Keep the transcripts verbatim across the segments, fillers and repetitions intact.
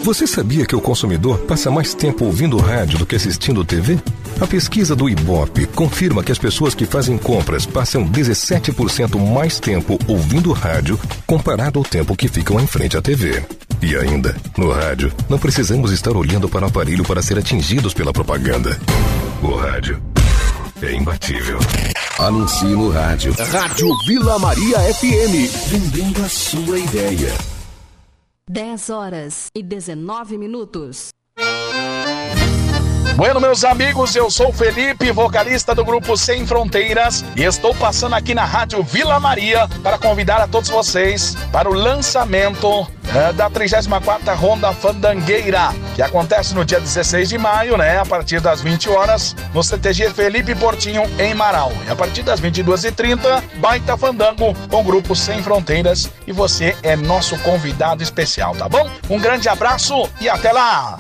Você sabia que o consumidor passa mais tempo ouvindo rádio do que assistindo T V? A pesquisa do Ibope confirma que as pessoas que fazem compras passam dezessete por cento mais tempo ouvindo rádio comparado ao tempo que ficam em frente à T V. E ainda, no rádio, não precisamos estar olhando para o aparelho para ser atingidos pela propaganda. O rádio é imbatível. Anuncie no rádio. Rádio Vila Maria F M. Vendendo a sua ideia. dez horas e dezenove minutos. Bueno, meus amigos, eu sou o Felipe, vocalista do grupo Sem Fronteiras, e estou passando aqui na Rádio Vila Maria para convidar a todos vocês para o lançamento é, da trigésima quarta Ronda Fandangueira, que acontece no dia dezesseis de maio, né, a partir das vinte horas, no C T G Felipe Portinho, em Marau. E a partir das vinte e duas e trinta, baita fandango com o grupo Sem Fronteiras, e você é nosso convidado especial, tá bom? Um grande abraço e até lá!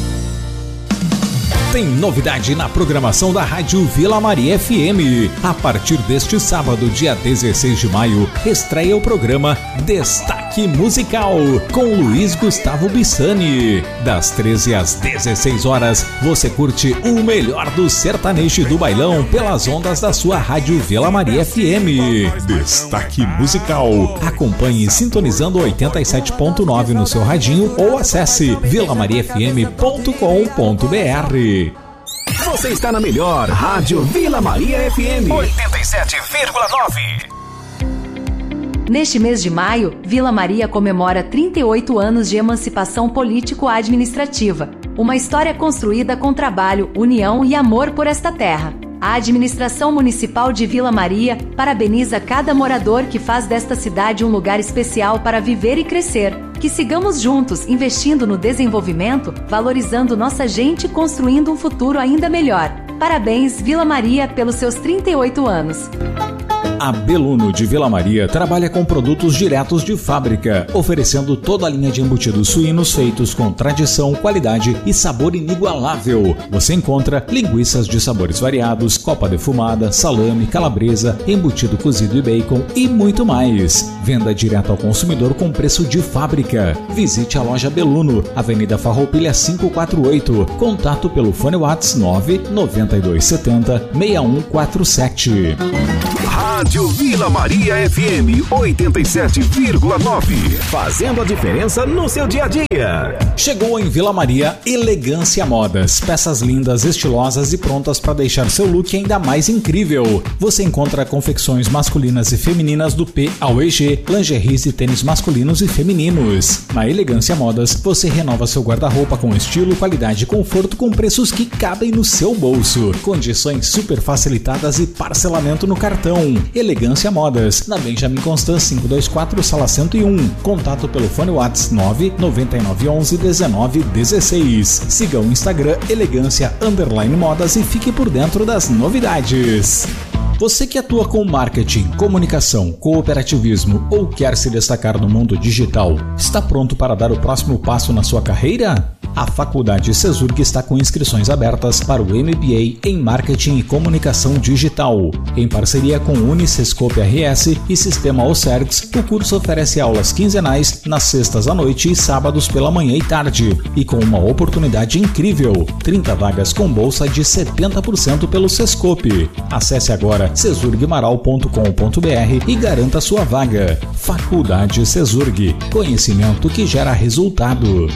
Tem novidade na programação da Rádio Vila Maria F M. A partir deste sábado, dia dezesseis de maio, estreia o programa Destaque Musical, com Luiz Gustavo Bissani. Das treze às dezesseis horas, você curte o melhor do sertanejo e do bailão pelas ondas da sua Rádio Vila Maria F M. Destaque Musical. Acompanhe sintonizando oitenta e sete ponto nove no seu radinho ou acesse vila maria f m ponto com ponto b r. Você está na melhor Rádio Vila Maria F M oitenta e sete vírgula nove. Neste mês de maio, Vila Maria comemora trinta e oito anos de emancipação político-administrativa. Uma história construída com trabalho, união e amor por esta terra. A administração municipal de Vila Maria parabeniza cada morador que faz desta cidade um lugar especial para viver e crescer. Que sigamos juntos, investindo no desenvolvimento, valorizando nossa gente e construindo um futuro ainda melhor. Parabéns, Vila Maria, pelos seus trinta e oito anos. A Beluno de Vila Maria trabalha com produtos diretos de fábrica, oferecendo toda a linha de embutidos suínos feitos com tradição, qualidade e sabor inigualável. Você encontra linguiças de sabores variados, copa defumada, salame, calabresa, embutido cozido e bacon e muito mais. Venda direto ao consumidor com preço de fábrica. Visite a loja Beluno, Avenida Farroupilha quinhentos e quarenta e oito. Contato pelo fone WhatsApp nove nove dois sete zero seis um quatro sete. Rádio Vila Maria F M oitenta e sete vírgula nove. Fazendo a diferença no seu dia a dia. Chegou em Vila Maria Elegância Modas. Peças lindas, estilosas e prontas para deixar seu look ainda mais incrível. Você encontra confecções masculinas e femininas do P ao E G, lingeries e tênis masculinos e femininos. Na Elegância Modas, você renova seu guarda-roupa com estilo, qualidade e conforto com preços que cabem no seu bolso. Condições super facilitadas e parcelamento no cartão. Elegância Modas, na Benjamin Constant quinhentos e vinte e quatro, sala cento e um. Contato pelo fone WhatsApp nove nove nove um um dezenove dezesseis. Siga o Instagram Elegância Underline Modas e fique por dentro das novidades. Você que atua com marketing, comunicação, cooperativismo ou quer se destacar no mundo digital, está pronto para dar o próximo passo na sua carreira? A Faculdade Cesurg está com inscrições abertas para o M B A em Marketing e Comunicação Digital. Em parceria com Unicescope R S e Sistema Ocergs, o curso oferece aulas quinzenais nas sextas à noite e sábados pela manhã e tarde, e com uma oportunidade incrível, trinta vagas com bolsa de setenta por cento pelo Sescope. Acesse agora cesurgmaral ponto com ponto b r e garanta sua vaga. Faculdade Cesurg, conhecimento que gera resultado.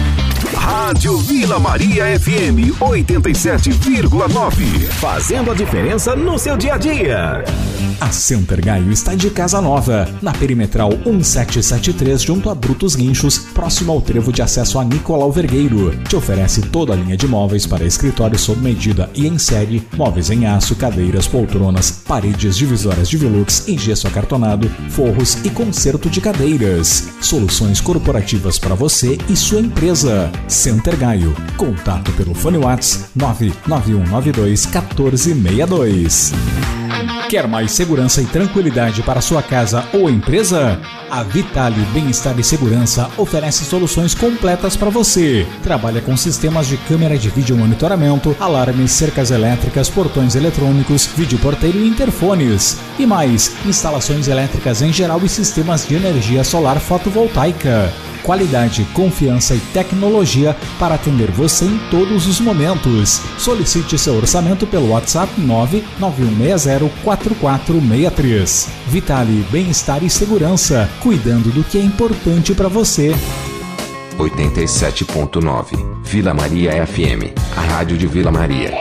Rádio Vila Maria F M oitenta e sete vírgula nove. Fazendo a diferença no seu dia a dia. A Center Gaio está de casa nova, na Perimetral mil setecentos e setenta e três, junto a Brutos Guinchos, próximo ao trevo de acesso a Nicolau Vergueiro. Te oferece toda a linha de móveis para escritório sob medida e em série, móveis em aço, cadeiras, poltronas, paredes divisórias de velux em gesso acartonado, forros e conserto de cadeiras. Soluções corporativas para você e sua empresa. Center Gaio. Contato pelo fone WhatsApp nove nove um nove dois um quatro seis dois. Quer mais segurança e tranquilidade para sua casa ou empresa? A Vitale Bem-Estar e Segurança oferece soluções completas para você. Trabalha com sistemas de câmera de vídeo monitoramento, alarmes, cercas elétricas, portões eletrônicos, videoporteiro e interfones. E mais, instalações elétricas em geral e sistemas de energia solar fotovoltaica. qualidade, confiança e tecnologia para atender você em todos os momentos. Solicite seu orçamento pelo WhatsApp nove nove um seis zero quatro quatro seis três. Vitale, bem-estar e segurança, cuidando do que é importante para você. oitenta e sete ponto nove Vila Maria F M, a rádio de Vila Maria.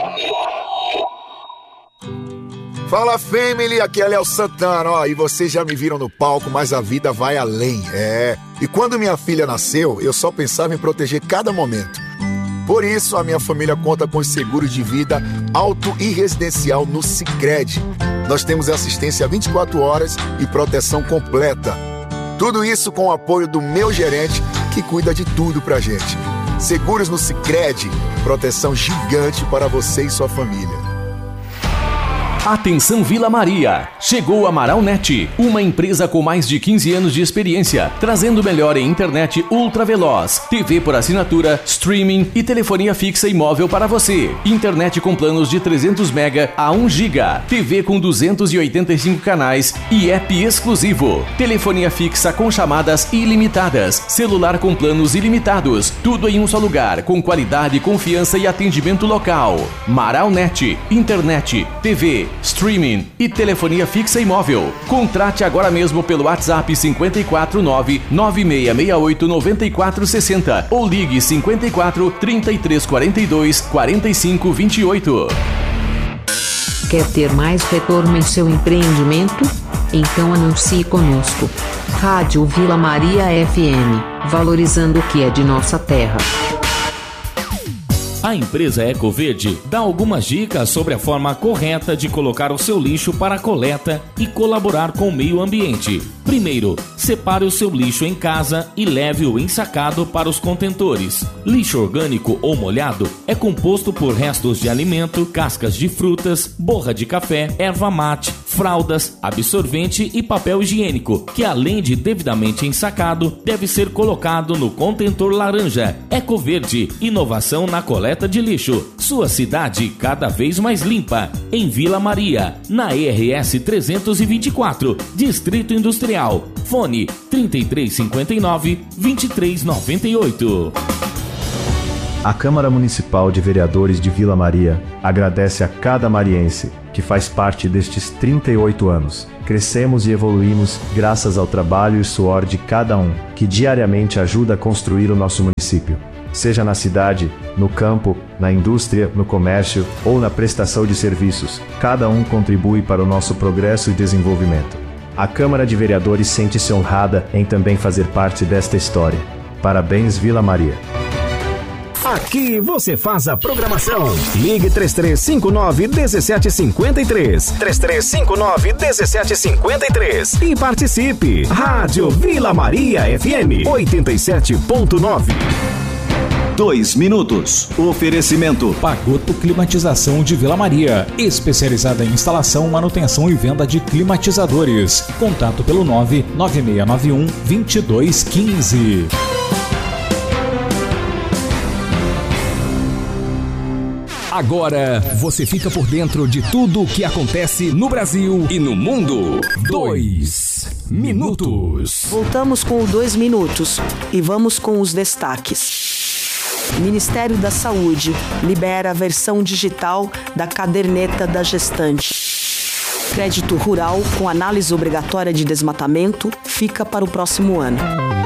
Fala, family, aqui é Léo Santana, ó, e vocês já me viram no palco, mas a vida vai além, é. E quando minha filha nasceu, eu só pensava em proteger cada momento. Por isso, a minha família conta com seguros de vida auto e residencial no Sicredi. Nós temos assistência vinte e quatro horas e proteção completa. Tudo isso com o apoio do meu gerente, que cuida de tudo pra gente. Seguros no Sicredi, proteção gigante para você e sua família. Atenção Vila Maria! Chegou a Maralnet, uma empresa com mais de quinze anos de experiência, trazendo o melhor em internet ultra veloz, T V por assinatura, streaming e telefonia fixa e móvel para você. Internet com planos de trezentos mega a um giga, T V com duzentos e oitenta e cinco canais e app exclusivo. Telefonia fixa com chamadas ilimitadas, celular com planos ilimitados, tudo em um só lugar, com qualidade, confiança e atendimento local. Maralnet, internet, T V, streaming e telefonia fixa e móvel. Contrate agora mesmo pelo WhatsApp cinco quatro nove nove seis seis oito nove quatro seis zero ou ligue cinco quatro, três três quatro dois, quatro cinco dois oito. Quer ter mais retorno em seu empreendimento? Então anuncie conosco. Rádio Vila Maria F M, valorizando o que é de nossa terra. A empresa Ecoverde dá algumas dicas sobre a forma correta de colocar o seu lixo para coleta e colaborar com o meio ambiente. Primeiro, separe o seu lixo em casa e leve-o ensacado para os contentores. Lixo orgânico ou molhado é composto por restos de alimento, cascas de frutas, borra de café, erva mate, fraldas, absorvente e papel higiênico, que além de devidamente ensacado, deve ser colocado no contentor laranja. Ecoverde, inovação na coleta de lixo. Sua cidade cada vez mais limpa. Em Vila Maria, na E R S trezentos e vinte e quatro, Distrito Industrial. Fone trinta e três cinquenta e nove, vinte e três noventa e oito. A Câmara Municipal de Vereadores de Vila Maria agradece a cada mariense que faz parte destes trinta e oito anos. Crescemos e evoluímos graças ao trabalho e suor de cada um, que diariamente ajuda a construir o nosso município. Seja na cidade, no campo, na indústria, no comércio ou na prestação de serviços, cada um contribui para o nosso progresso e desenvolvimento. A Câmara de Vereadores sente-se honrada em também fazer parte desta história. Parabéns, Vila Maria. Aqui você faz a programação. Ligue três três cinco nove, um sete cinco três. três três cinco nove, um sete cinco três. E participe. Rádio Vila Maria F M oitenta e sete ponto nove. Dois minutos. Oferecimento Pagoto Climatização de Vila Maria, especializada em instalação, manutenção e venda de climatizadores. Contato pelo nove nove seis nove um, dois dois um cinco. Agora você fica por dentro de tudo o que acontece no Brasil e no mundo. Dois minutos. Voltamos com o Dois Minutos e vamos com os destaques. Ministério da Saúde libera a versão digital da caderneta da gestante. Crédito rural com análise obrigatória de desmatamento fica para o próximo ano.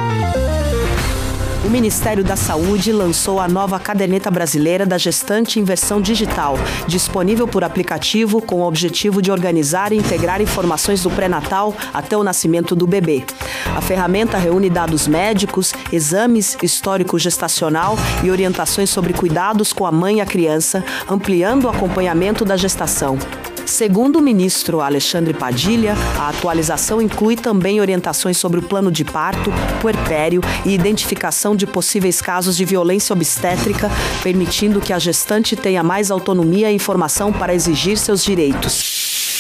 O Ministério da Saúde lançou a nova caderneta brasileira da gestante em versão digital, disponível por aplicativo com o objetivo de organizar e integrar informações do pré-natal até o nascimento do bebê. A ferramenta reúne dados médicos, exames, histórico gestacional e orientações sobre cuidados com a mãe e a criança, ampliando o acompanhamento da gestação. Segundo o ministro Alexandre Padilha, a atualização inclui também orientações sobre o plano de parto, puerpério e identificação de possíveis casos de violência obstétrica, permitindo que a gestante tenha mais autonomia e informação para exigir seus direitos.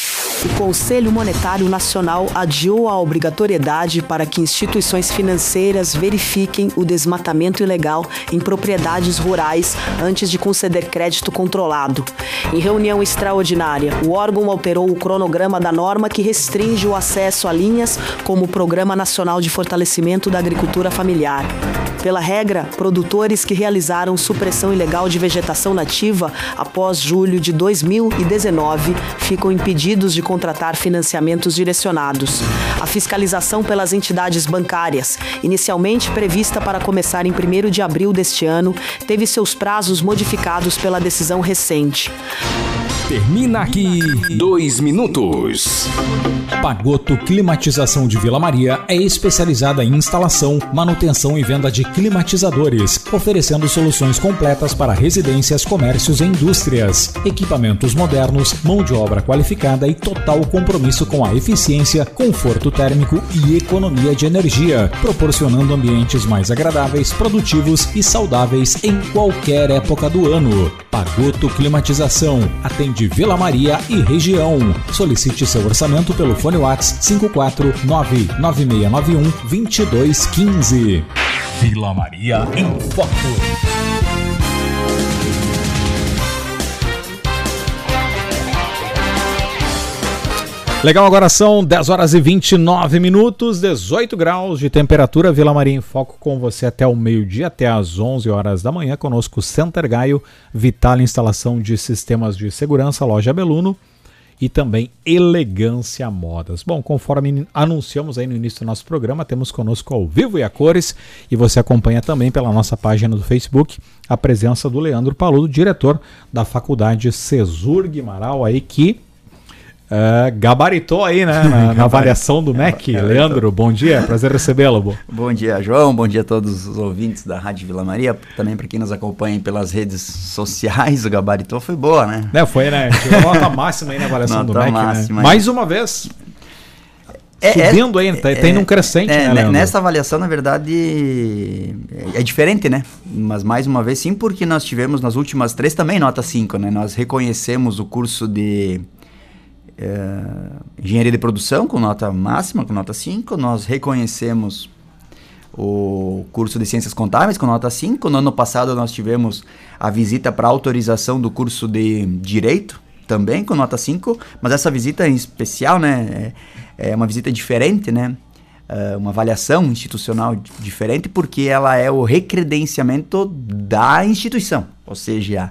O Conselho Monetário Nacional adiou a obrigatoriedade para que instituições financeiras verifiquem o desmatamento ilegal em propriedades rurais antes de conceder crédito controlado. Em reunião extraordinária, o órgão alterou o cronograma da norma que restringe o acesso a linhas como o Programa Nacional de Fortalecimento da Agricultura Familiar. Pela regra, produtores que realizaram supressão ilegal de vegetação nativa após julho de dois mil e dezenove ficam impedidos de contratar financiamentos direcionados. A fiscalização pelas entidades bancárias, inicialmente prevista para começar em primeiro de abril deste ano, teve seus prazos modificados pela decisão recente. Termina aqui dois minutos. Pagoto Climatização de Vila Maria é especializada em instalação, manutenção e venda de climatizadores, oferecendo soluções completas para residências, comércios e indústrias. Equipamentos modernos, mão de obra qualificada e total compromisso com a eficiência, conforto térmico e economia de energia, proporcionando ambientes mais agradáveis, produtivos e saudáveis em qualquer época do ano. Pagoto Climatização atende Vila Maria e região. Solicite seu orçamento pelo fone WhatsApp cinco quatro nove nove seis nove um dois dois um cinco. Vila Maria em Foco. Legal, agora são dez horas e vinte e nove minutos, dezoito graus de temperatura. Vila Maria em Foco com você até o meio-dia, até às onze horas da manhã. Conosco Center Gaio, Vital Instalação de Sistemas de Segurança, Loja Beluno e também Elegância Modas. Bom, conforme anunciamos aí no início do nosso programa, temos conosco ao vivo e a cores, e você acompanha também pela nossa página do Facebook a presença do Leandro Paludo, diretor da Faculdade Cesurg Marau, aí que Uh, gabaritou aí, né, na, na avaliação do M E C. Leandro, bom dia, prazer recebê-lo. Bom dia, João, bom dia a todos os ouvintes da Rádio Vila Maria, também para quem nos acompanha pelas redes sociais. O gabaritou foi boa, né? É, foi, né? Tirou nota máxima aí na avaliação nota do M E C, máxima, né? Mais uma vez, é, subindo é, aí, tá, é, tem um crescente, é, né, Leandro? Nessa avaliação, na verdade, é, é diferente, né? Mas mais uma vez sim, porque nós tivemos nas últimas três também nota cinco, né? Nós reconhecemos o curso de Uh, engenharia de produção com nota máxima, com nota cinco. Nós reconhecemos o curso de ciências contábeis com nota cinco. No ano passado nós tivemos a visita para autorização do curso de direito também com nota cinco, mas essa visita em especial, né, é, é uma visita diferente, né, uh, uma avaliação institucional diferente, porque ela é o recredenciamento da instituição, ou seja,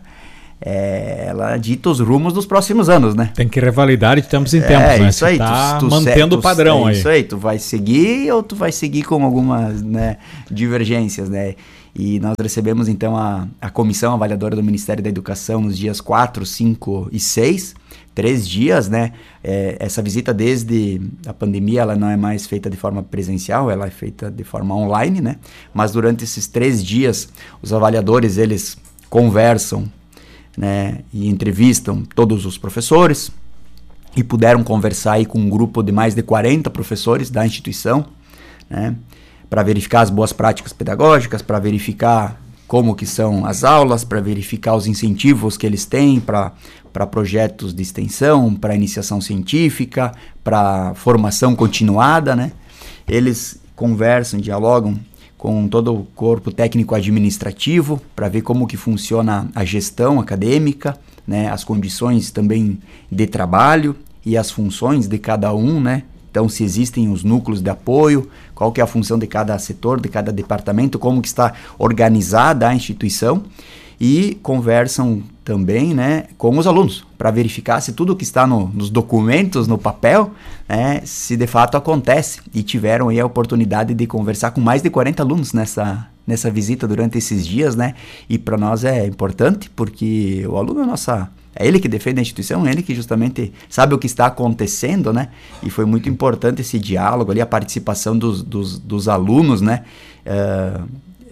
É, ela dita os rumos dos próximos anos, né? Tem que revalidar de tempos em tempos, é, né? Isso aí, tá tu, tu mantendo o padrão é aí. Isso aí, tu vai seguir ou tu vai seguir com algumas, né, divergências, né? E nós recebemos então a, a comissão avaliadora do Ministério da Educação nos dias quatro, cinco e seis, três dias, né? É, essa visita desde a pandemia, ela não é mais feita de forma presencial, ela é feita de forma online, né? Mas durante esses três dias, os avaliadores, eles conversam, né, e entrevistam todos os professores, e puderam conversar aí com um grupo de mais de quarenta professores da instituição, né, para verificar as boas práticas pedagógicas, para verificar como que são as aulas, para verificar os incentivos que eles têm para para projetos de extensão, para iniciação científica, para formação continuada, né. Eles conversam, dialogam com todo o corpo técnico-administrativo, para ver como que funciona a gestão acadêmica, né, as condições também de trabalho e as funções de cada um, né? Então, se existem os núcleos de apoio, qual que é a função de cada setor, de cada departamento, como que está organizada a instituição, e conversam também, né, com os alunos, para verificar se tudo que está no, nos documentos, no papel, né, se de fato acontece. E tiveram aí a oportunidade de conversar com mais de quarenta alunos nessa, nessa visita durante esses dias, né? E para nós é importante, porque o aluno é nossa... É ele que defende a instituição, é ele que justamente sabe o que está acontecendo, né? E foi muito importante esse diálogo ali, a participação dos, dos, dos alunos, né? Uh,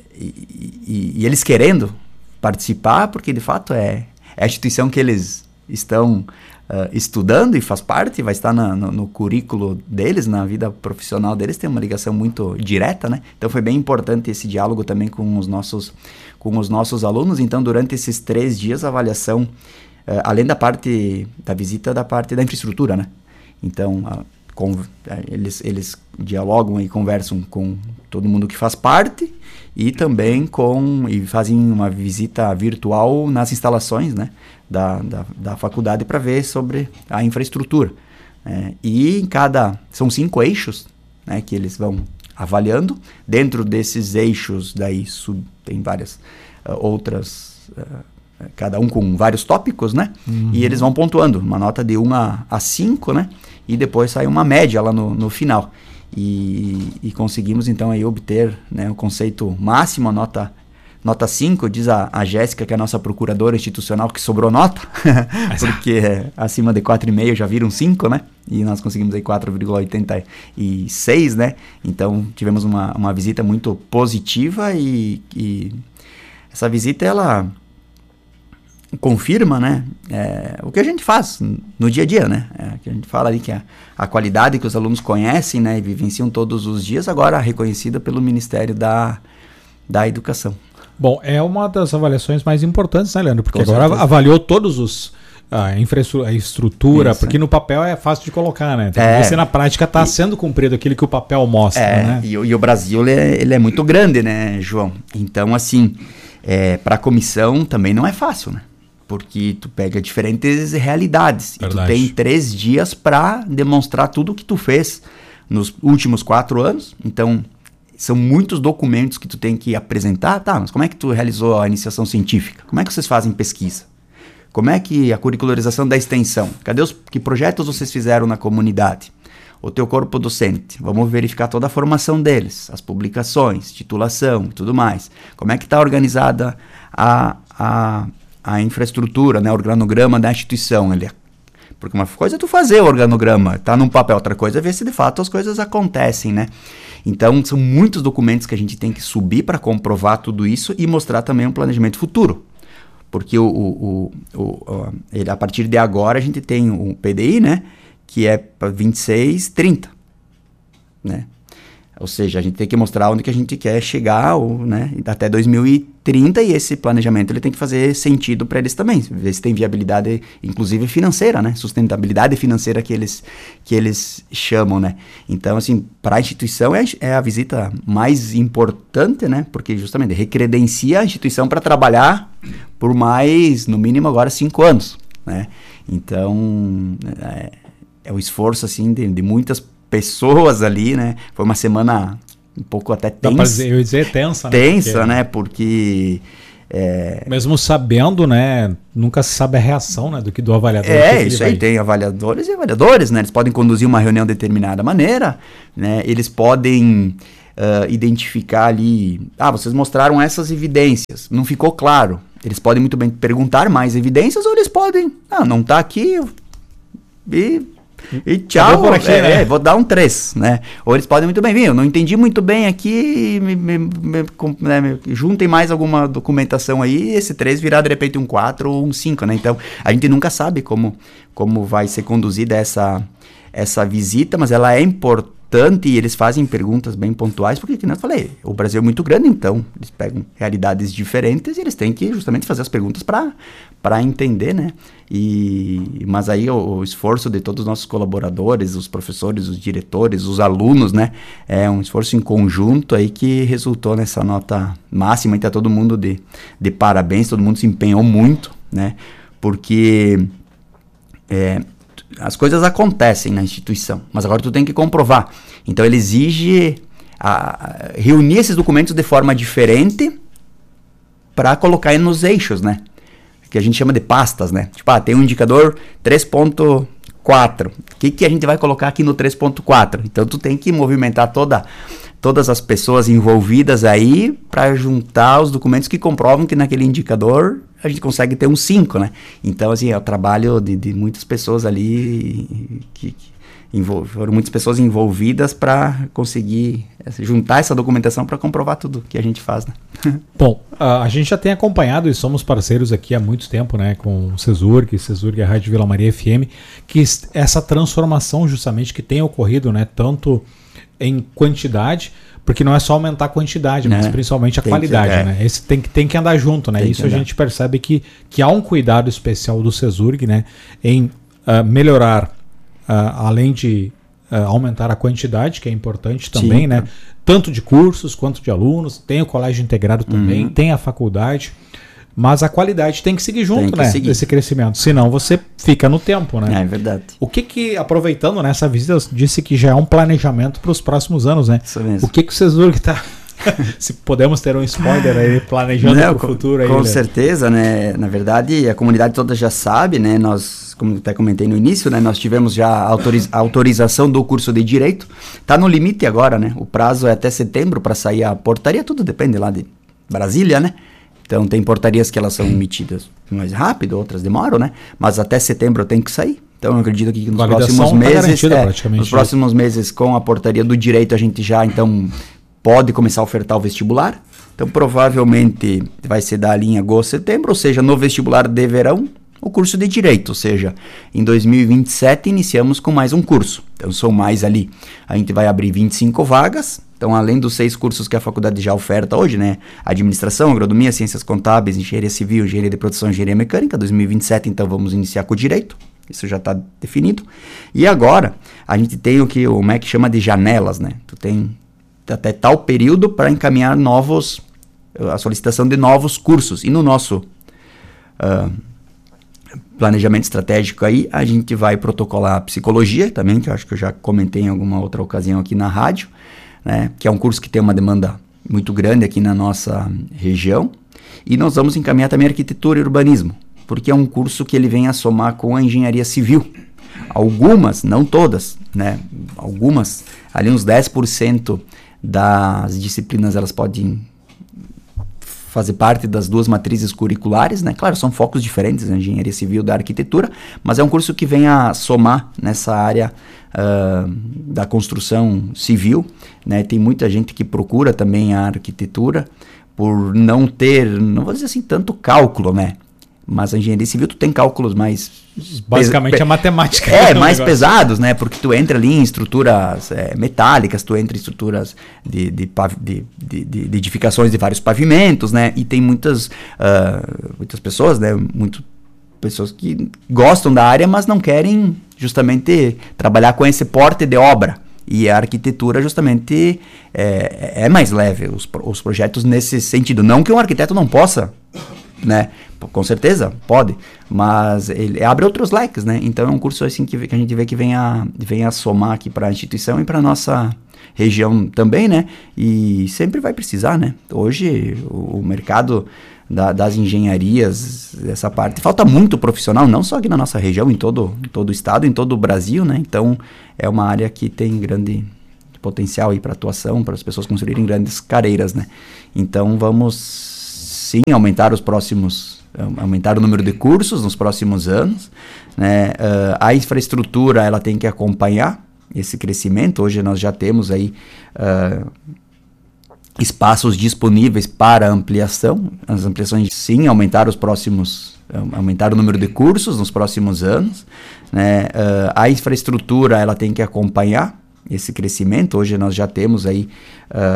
e, e, e eles querendo participar, porque de fato é, é a instituição que eles estão uh, estudando e faz parte, vai estar na, no, no currículo deles, na vida profissional deles, tem uma ligação muito direta, né? Então foi bem importante esse diálogo também com os nossos, com os nossos alunos. Então, durante esses três dias, a avaliação, uh, além da parte da visita, da parte da infraestrutura, né? Então, a, com, eles, eles dialogam e conversam com todo mundo que faz parte e também com e fazem uma visita virtual nas instalações, né, da, da, da faculdade para ver sobre a infraestrutura. É, e em cada... São cinco eixos, né, que eles vão avaliando. Dentro desses eixos, daí sub, tem várias uh, outras... Uh, cada um com vários tópicos, né? Uhum. E eles vão pontuando, uma nota de um a cinco, né? E depois sai uma média lá no, no final. E, e conseguimos, então, aí obter, né, o conceito máximo, a nota, nota cinco, diz a, a Jéssica, que é a nossa procuradora institucional, que sobrou nota, porque acima de quatro vírgula cinco já viram cinco, né? E nós conseguimos aí quatro vírgula oitenta e seis, né? Então, tivemos uma, uma visita muito positiva e, e essa visita, ela... confirma, né, é, o que a gente faz no dia a dia, né, é, que a gente fala ali que a, a qualidade que os alunos conhecem, né, e vivenciam todos os dias, agora reconhecida pelo Ministério da, da Educação. Bom, é uma das avaliações mais importantes, né, Leandro, porque Com agora certeza. avaliou todos os a infraestrutura, porque no papel é fácil de colocar, né, tem que ver se na prática está sendo cumprido aquilo que o papel mostra, é, né. E, e o Brasil, ele é, ele é muito grande, né, João, então assim, é, para a comissão também não é fácil, né, porque tu pega diferentes realidades. Verdade. E tu tem três dias para demonstrar tudo o que tu fez nos últimos quatro anos. Então, são muitos documentos que tu tem que apresentar. Tá, mas como é que tu realizou a iniciação científica? Como é que vocês fazem pesquisa? Como é que a curricularização da extensão? Cadê os que projetos vocês fizeram na comunidade? O teu corpo docente. Vamos verificar toda a formação deles, as publicações, titulação e tudo mais. Como é que está organizada a... a a infraestrutura, né, o organograma da instituição. Ele é... Porque uma coisa é tu fazer o organograma, tá num papel, outra coisa é ver se de fato as coisas acontecem, né? Então, são muitos documentos que a gente tem que subir para comprovar tudo isso e mostrar também um planejamento futuro. Porque o, o, o, o, ele, a partir de agora a gente tem o P D I, né, que é para vinte e seis, trinta, né? Ou seja, a gente tem que mostrar onde que a gente quer chegar, ou, né, até dois mil e trinta, e esse planejamento ele tem que fazer sentido para eles também, ver se tem viabilidade, inclusive financeira, né, sustentabilidade financeira que eles, que eles chamam, né. Então, assim, para a instituição é, é a visita mais importante, né, porque justamente recredencia a instituição para trabalhar por mais, no mínimo agora, cinco anos, né. Então, é, é o esforço, assim, de, de muitas pessoas ali, né? Foi uma semana um pouco até tensa. Eu ia dizer tensa, né? Tensa, porque, né? Porque... É... Mesmo sabendo, né? Nunca se sabe a reação, né? Do que do avaliador. É, isso aí. Vai... Tem avaliadores e avaliadores, né? Eles podem conduzir uma reunião de determinada maneira, né? Eles podem uh, identificar ali... Ah, vocês mostraram essas evidências. Não ficou claro. Eles podem muito bem perguntar mais evidências ou eles podem... Ah, não tá aqui... E... E tchau, por aqui, é, né? Vou dar um três, né? Ou eles podem muito bem vir, eu não entendi muito bem aqui, me, me, me, né, me, juntem mais alguma documentação aí, esse três virar de repente um quatro ou um cinco, né? Então, a gente nunca sabe como, como vai ser conduzida essa, essa visita, mas ela é importante e eles fazem perguntas bem pontuais, porque, como eu falei, o Brasil é muito grande, então eles pegam realidades diferentes e eles têm que justamente fazer as perguntas para para entender, né? E, mas aí o, o esforço de todos os nossos colaboradores, os professores, os diretores, os alunos, né? É um esforço em conjunto aí que resultou nessa nota máxima, e tá todo mundo de, de parabéns, todo mundo se empenhou muito, né? Porque é, as coisas acontecem na instituição, mas agora tu tem que comprovar. Então ele exige a, a, reunir esses documentos de forma diferente para colocar nos eixos, né? Que a gente chama de pastas, né? Tipo, ah, tem um indicador três ponto quatro. O que, que a gente vai colocar aqui no três ponto quatro? Então tu tem que movimentar toda, todas as pessoas envolvidas aí para juntar os documentos que comprovam que naquele indicador a gente consegue ter um cinco, né? Então, assim, é o trabalho de, de muitas pessoas ali, que, que envol... foram muitas pessoas envolvidas para conseguir juntar essa documentação para comprovar tudo que a gente faz, né? Bom, a gente já tem acompanhado e somos parceiros aqui há muito tempo, né, com o Cesurg, Cesurg e a Rádio Vila Maria F M, que essa transformação justamente que tem ocorrido, né, tanto em quantidade, porque não é só aumentar a quantidade, mas é, principalmente a qualidade, que, é. né? Esse tem que, tem que andar junto, né? Tem Isso a gente percebe que, que há um cuidado especial do Cesurg, né, em uh, melhorar além de uh, aumentar a quantidade, que é importante também, Sim. né? Tanto de cursos quanto de alunos, tem o colégio integrado também, uhum. tem a faculdade, mas a qualidade tem que seguir junto, que né? Seguir. Desse crescimento, senão você fica no tempo, né? É verdade. O que que, aproveitando nessa visita, eu disse que já é um planejamento para os próximos anos, né? Isso mesmo. O que que vocês viram que tá... Se podemos ter um spoiler aí, planejando para o futuro aí. Com né? certeza, né? Na verdade, a comunidade toda já sabe, né? Nós, como até comentei no início, né? Nós tivemos já a autoriz- autorização do curso de Direito. Tá no limite agora, né? O prazo é até setembro para sair a portaria, tudo depende lá de Brasília, né? Então tem portarias que elas são emitidas mais rápido, outras demoram, né? Mas até setembro tem que sair. Então eu acredito que nos Validação próximos meses, tá é, nos próximos meses com a portaria do Direito a gente já então pode começar a ofertar o vestibular. Então provavelmente vai ser da linha agosto, setembro, ou seja, no vestibular de verão, o curso de Direito, ou seja, em dois mil e vinte e sete iniciamos com mais um curso. Então são mais ali, a gente vai abrir vinte e cinco vagas. Então, além dos seis cursos que a faculdade já oferta hoje, né? Administração, Agronomia, Ciências Contábeis, Engenharia Civil, Engenharia de Produção, Engenharia Mecânica, dois mil e vinte e sete, então vamos iniciar com o Direito. Isso já está definido. E agora, a gente tem o que o M E C chama de janelas, né? Tu tem até tal período para encaminhar novos, a solicitação de novos cursos. E no nosso uh, planejamento estratégico aí, a gente vai protocolar Psicologia também, que eu acho que eu já comentei em alguma outra ocasião aqui na rádio, né, que é um curso que tem uma demanda muito grande aqui na nossa região, e nós vamos encaminhar também Arquitetura e Urbanismo, porque é um curso que ele vem a somar com a Engenharia Civil. Algumas, não todas, né, algumas, ali uns dez por cento das disciplinas elas podem fazer parte das duas matrizes curriculares, né? Claro, são focos diferentes, a Engenharia Civil da Arquitetura, mas é um curso que vem a somar nessa área uh, da construção civil, né? Tem muita gente que procura também a arquitetura por não ter, não vou dizer assim, tanto cálculo, né? Mas a Engenharia Civil tu tem cálculos mais... Basicamente pes- a matemática. É, mais negócio. pesados, né? Porque tu entra ali em estruturas é, metálicas, tu entra em estruturas de, de, de, de, de edificações de vários pavimentos, né? E tem muitas, uh, muitas pessoas, né? Muito pessoas que gostam da área, mas não querem justamente trabalhar com esse porte de obra. E a arquitetura justamente é, é mais leve, os, os projetos nesse sentido. Não que um arquiteto não possa... né? Com certeza, pode, mas ele abre outros leques, né? Então é um curso assim que, que a gente vê que vem a, vem a somar aqui para a instituição e para a nossa região também, né? E sempre vai precisar, né? Hoje o, o mercado da, das engenharias, essa parte, falta muito profissional, não só aqui na nossa região, em todo, em todo o estado, em todo o Brasil, né? Então é uma área que tem grande potencial aí para atuação, para as pessoas construírem grandes carreiras, né? Então vamos sim aumentar os próximos, aumentar o número de cursos nos próximos anos, né? Uh, a infraestrutura ela tem que acompanhar esse crescimento. Hoje nós já temos aí uh, espaços disponíveis para ampliação. As ampliações sim aumentar os próximos, aumentar o número de cursos nos próximos anos, né? Uh, a infraestrutura ela tem que acompanhar esse crescimento. Hoje nós já temos aí uh,